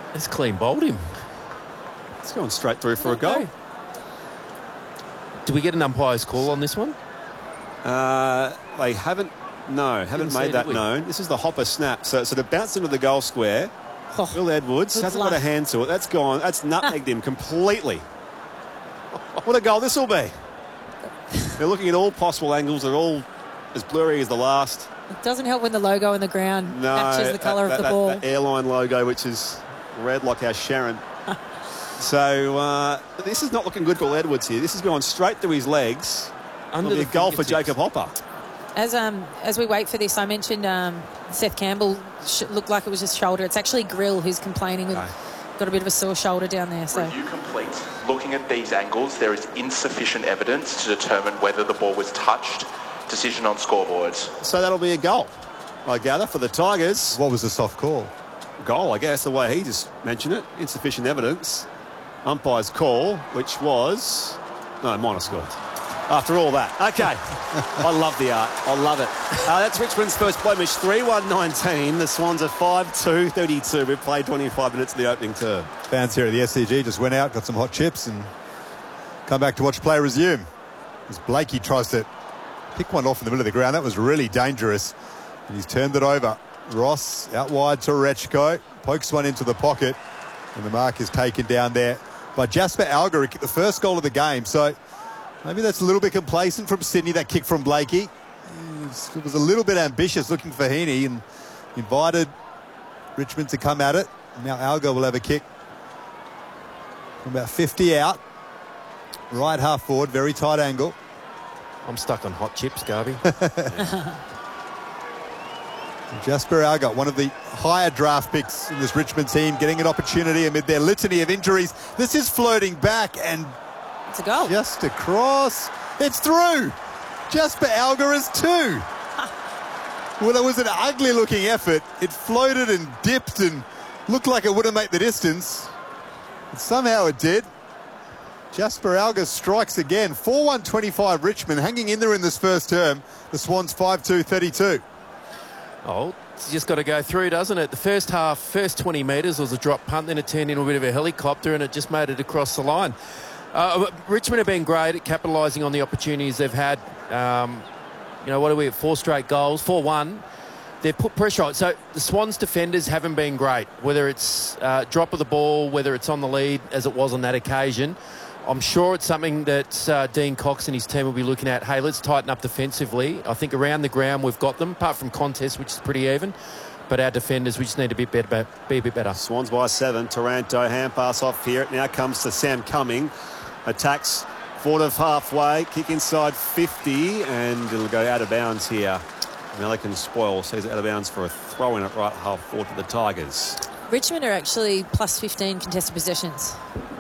It's clean bowled him. It's going straight through for a goal. Do we get an umpire's call on this one? They haven't made that known. This is the hopper snap. So it bounced into the goal square. Oh, Will Edwards hasn't got a hand to it. That's gone. That's nutmegged him completely. What a goal this will be. They're looking at all possible angles. They're all as blurry as the last. It doesn't help when the logo in the ground matches the colour of the ball. That airline logo, which is red like our Sharon. So this is not looking good for Edwards here. This is going straight through his legs. It'll be a goal for Jacob Hopper. As we wait for this, I mentioned Seth Campbell looked like it was his shoulder. It's actually Grill who's complaining. Got a bit of a sore shoulder down there. So. Review complete. Looking at these angles, there is insufficient evidence to determine whether the ball was touched. Decision on scoreboards. So that'll be a goal, I gather, for the Tigers. What was the soft call? Goal, I guess, the way he just mentioned it. Insufficient evidence. Umpire's call, which was... No, minor score. After all that. Okay. I love the art. I love it. That's Richmond's first blemish. 3-1-19. The Swans are 5-2-32. We've played 25 minutes of the opening term. Fans here at the SCG just went out, got some hot chips and come back to watch play resume. As Blakey tries to pick one off in the middle of the ground. That was really dangerous. And he's turned it over. Ross out wide to Rechko. Pokes one into the pocket. And the mark is taken down there by Jasper Alger, the first goal of the game. So maybe that's a little bit complacent from Sydney, that kick from Blakey. It was a little bit ambitious looking for Heaney and invited Richmond to come at it. Now Alger will have a kick from about 50 out. Right half forward, very tight angle. I'm stuck on hot chips, Garvey. Jasper Alger, one of the higher draft picks in this Richmond team, getting an opportunity amid their litany of injuries. This is floating back and it's a goal. Just across. It's through. Jasper Alger is two. Well, it was an ugly looking effort. It floated and dipped and looked like it wouldn't make the distance. But somehow it did. Jasper Alger strikes again. 4-1-25 Richmond hanging in there in this first term. The Swans 5-2-32. Oh, it's just got to go through, doesn't it? The first half, first 20 metres was a drop punt, then it turned into a bit of a helicopter and it just made it across the line. Richmond have been great at capitalising on the opportunities they've had. What are we at? 4 straight goals, 4-1. They've put pressure on. So the Swans defenders haven't been great, whether it's drop of the ball, whether it's on the lead, as it was on that occasion. I'm sure it's something that Dean Cox and his team will be looking at. Hey, let's tighten up defensively. I think around the ground we've got them, apart from contest, which is pretty even. But our defenders, we just need to be a bit better. Swans by 7. Taranto, hand pass off here. It now comes to Sam Cumming. Attacks forward of halfway. Kick inside 50. And it'll go out of bounds here. Melican Spoil says out of bounds for a throw in at right half forward to the Tigers. Richmond are actually plus 15 contested possessions.